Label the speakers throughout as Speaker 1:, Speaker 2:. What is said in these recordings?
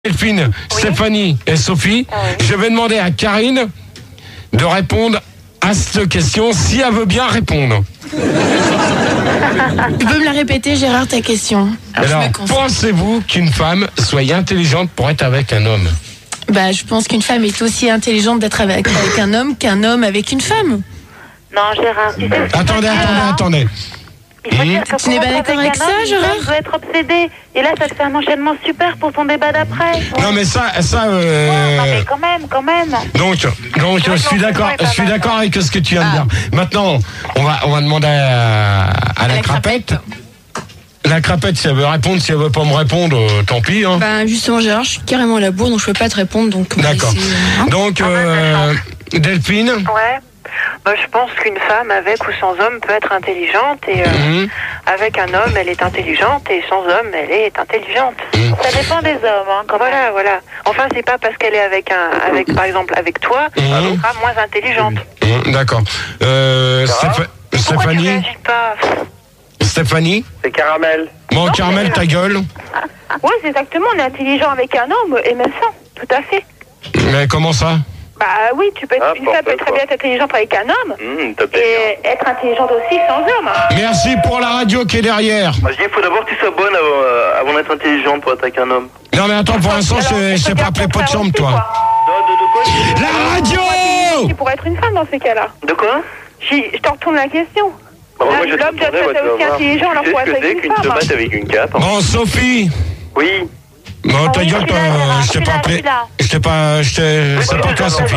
Speaker 1: Delphine, oui. Stéphanie et Sophie, oui. Je vais demander à Karine de répondre à cette question si elle veut bien répondre.
Speaker 2: Tu peux me la répéter, Gérard, ta question?
Speaker 1: Alors pensez-vous qu'une femme soit intelligente pour être avec un homme?
Speaker 2: Je pense qu'une femme est aussi intelligente d'être avec un homme qu'un homme avec une femme.
Speaker 3: Non, Gérard.
Speaker 1: Attendez.
Speaker 2: Tu n'es pas d'accord avec ça, Gérard?
Speaker 3: Tu dois être obsédé. Et là, ça te fait un enchaînement super pour ton débat d'après.
Speaker 1: Non, mais ça.
Speaker 3: Non, mais quand même.
Speaker 1: Donc, je suis d'accord avec ce que tu viens de dire. Maintenant, on va demander à la crapette. La crapette, si elle veut répondre, si elle veut pas me répondre, tant pis. Hein.
Speaker 2: Justement, Gérard, je suis carrément à la bourre, donc je peux pas te répondre. Donc
Speaker 1: d'accord. Donc, Delphine.
Speaker 4: Ouais. Je pense qu'une femme avec ou sans homme peut être intelligente et avec un homme elle est intelligente et sans homme elle est intelligente.
Speaker 3: Ça dépend des hommes, hein, quand même.
Speaker 4: Voilà. Enfin c'est pas parce qu'elle est avec par exemple avec toi qu'elle sera moins intelligente.
Speaker 1: D'accord. Stéphanie.
Speaker 4: Tu réagis pas?
Speaker 1: Stéphanie.
Speaker 5: C'est Caramel.
Speaker 1: Bon, non, Caramel, ta gueule.
Speaker 3: Oui, c'est exactement. On est intelligent avec un homme et même sans. Tout à fait.
Speaker 1: Mais comment ça?
Speaker 3: Oui, une femme peut très bien être intelligente avec un homme et être intelligente aussi sans homme.
Speaker 1: Merci pour la radio qui est derrière.
Speaker 5: Je dis, il faut d'abord que tu sois bonne avant d'être intelligente pour être avec un homme.
Speaker 1: Non mais attends, pour l'instant, je t'ai pas appelé pot de chambre, toi.
Speaker 5: De quoi?
Speaker 1: La radio!
Speaker 3: Tu pourrais être une femme dans ces cas-là.
Speaker 5: De quoi?
Speaker 3: Je te retourne la question.
Speaker 5: Moi, je
Speaker 3: l'homme doit être aussi intelligent, alors pour être avec une femme.
Speaker 5: Tu sais ce que c'est qu'une tomate avec une cape?
Speaker 1: Bon, Sophie.
Speaker 5: Oui.
Speaker 1: Bon, ta gueule, toi, je t'ai pas appelé. C'est pas toi, Sophie.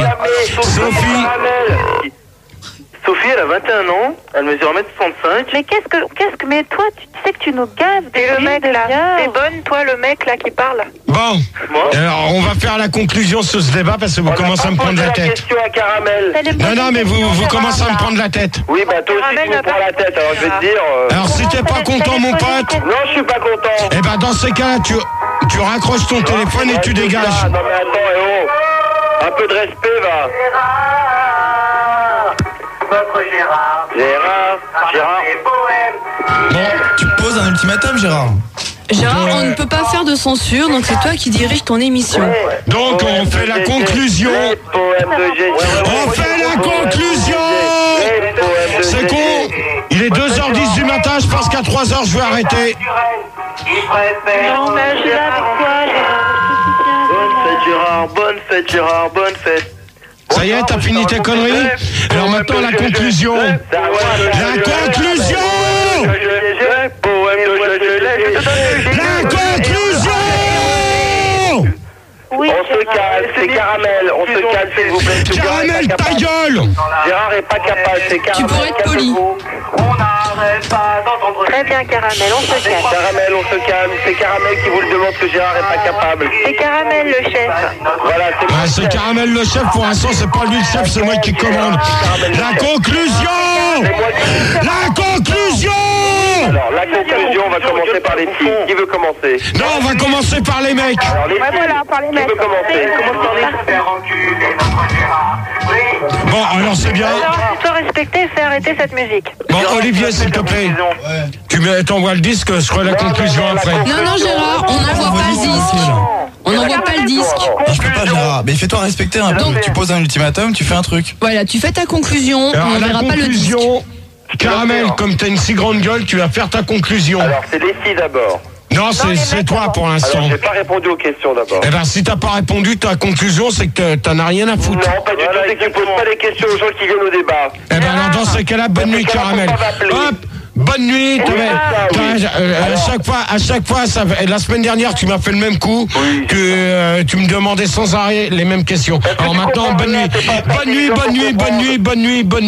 Speaker 5: Sophie, elle a 21 ans, elle mesure 1m65.
Speaker 3: Mais mais toi, tu sais que tu nous gaves.
Speaker 4: Et le mec là, t'es bonne, toi, le mec là qui parle.
Speaker 1: Bon, alors on va faire la conclusion sur ce débat parce que vous commencez à me prendre la tête.
Speaker 5: Question à Caramel.
Speaker 1: Non, mais vous commencez à me prendre la tête.
Speaker 5: Oui, toi aussi tu me prends la tête, alors je vais te dire...
Speaker 1: Alors si t'es pas content, mon pote...
Speaker 5: Non, je suis pas content.
Speaker 1: Dans ces cas-là, tu raccroches ton téléphone et tu dégages.
Speaker 5: Non mais attends, un peu de respect, va. Gérard.
Speaker 6: Bon, tu poses un ultimatum, Gérard.
Speaker 2: Gérard, on ne peut pas faire de censure, donc c'est toi qui dirige ton émission.
Speaker 1: Donc on fait la conclusion. On fait la conclusion. C'est con. Il est 2h10 du matin, je pense qu'à 3h je vais arrêter.
Speaker 3: Non, mais je suis là avec toi,
Speaker 5: Bonne fête, Gérard.
Speaker 1: Ça y est, t'as fini tes conneries? Alors maintenant la conclusion. La conclusion.
Speaker 3: Oui,
Speaker 5: on se calme, c'est Caramel, on se calme s'il vous plaît.
Speaker 1: Caramel, ta gueule!
Speaker 5: Gérard est pas capable, c'est Caramel.
Speaker 2: Tu pourrais être poli.
Speaker 4: Très bien, Caramel, on se calme.
Speaker 5: Caramel, on se calme, c'est Caramel qui vous le demande que Gérard est pas capable.
Speaker 4: C'est Caramel le chef.
Speaker 5: Voilà,
Speaker 1: c'est Caramel le chef, pour l'instant c'est pas lui le chef, c'est moi qui commande. La conclusion! La conclusion!
Speaker 5: Alors, la conclusion, on va commencer par les filles. Qui veut commencer?
Speaker 1: Non, on va commencer par les mecs.
Speaker 5: Alors, les filles,
Speaker 3: par les mecs.
Speaker 5: Qui veut commencer?
Speaker 1: Bon, alors c'est bien.
Speaker 4: Alors, si tu dois respecter, fais arrêter cette musique.
Speaker 1: Bon, Olivier, s'il te plaît. Tu t'envoies le disque, je ferai la conclusion après.
Speaker 2: Non, Gérard, on n'envoie pas le disque. On n'envoie pas le disque.
Speaker 6: Non, je peux pas, Gérard. Mais fais-toi respecter un peu. Tu poses un ultimatum, tu fais un truc.
Speaker 2: Voilà, tu fais ta conclusion,
Speaker 1: alors,
Speaker 2: on ne verra pas le disque.
Speaker 1: Caramel, comme t'as une si grande gueule, tu vas faire ta conclusion.
Speaker 5: Alors, c'est les filles d'abord.
Speaker 1: Non, c'est toi pour l'instant.
Speaker 5: Alors, j'ai pas répondu aux questions d'abord.
Speaker 1: Si t'as pas répondu, ta conclusion, c'est que t'en as rien à foutre.
Speaker 5: Non, pas du tout, c'est que tu poses pas les questions aux gens qui viennent au débat.
Speaker 1: Alors, dans ces cas-là, bonne nuit, Caramel. Hop, bonne nuit. À chaque fois, la semaine dernière, tu m'as fait le même coup, que tu me demandais sans arrêt les mêmes questions. Alors maintenant, bonne nuit. Bonne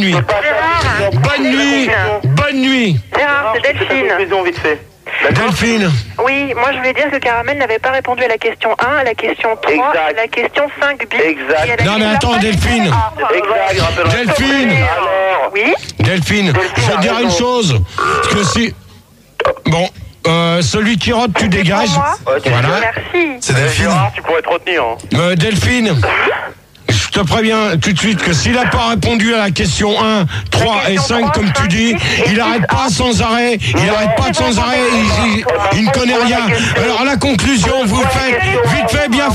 Speaker 1: nuit.
Speaker 4: Gérard, c'est Delphine.
Speaker 5: Vite fait.
Speaker 1: Delphine.
Speaker 4: Oui, moi je voulais dire que Caramel n'avait pas répondu à la question 1, à la question 3, à la question 5 bis.
Speaker 5: Exact.
Speaker 1: Non mais attends, Delphine. Delphine.
Speaker 4: Oui.
Speaker 1: Delphine, je vais te dire une chose. Parce que si... Bon, celui qui rote, tu dégages.
Speaker 4: Voilà. Merci.
Speaker 6: C'est Delphine.
Speaker 5: Gérard, tu pourrais te retenir.
Speaker 1: Delphine. te préviens tout de suite que s'il n'a pas répondu à la question 1, 3 et 5, comme tu dis, il n'arrête pas sans arrêt, il ne connaît rien. Alors la conclusion, vous faites vite fait bien